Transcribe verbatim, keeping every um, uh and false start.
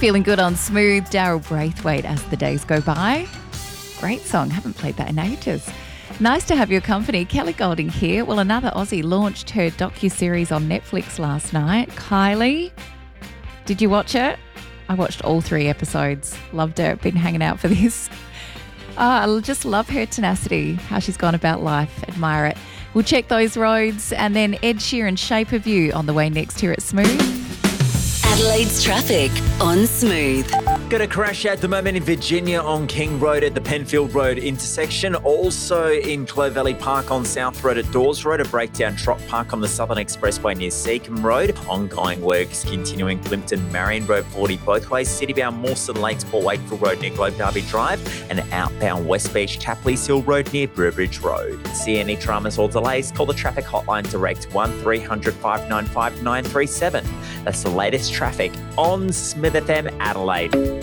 Feeling good on Smooth, Daryl Braithwaite as the days go by. Great song. Haven't played that in ages. Nice to have your company. Kelly Golding here. Well, another Aussie launched her docuseries on Netflix last night. Kylie, did you watch it? I watched all three episodes. Loved her. Been hanging out for this. Oh, I just love her tenacity, how she's gone about life. Admire it. We'll check those roads and then Ed Sheeran, Shape of You on the way next here at Smooth. Adelaide's traffic on Smooth. Got a crash at the moment in Virginia on King Road at the Penfield Road intersection. Also in Clovelly Park on South Road at Dawes Road. A breakdown Trot Park on the Southern Expressway near Seacombe Road. Ongoing works continuing Plimpton Marion Road forty both ways. Citybound Mawson Lakes Port Wakefield Road near Globe Derby Drive. And outbound West Beach Tapley's Hill Road near Burbridge Road. See any dramas or delays? Call the traffic hotline direct one three hundred, five nine five, nine three seven. That's the latest traffic on Smith F M Adelaide.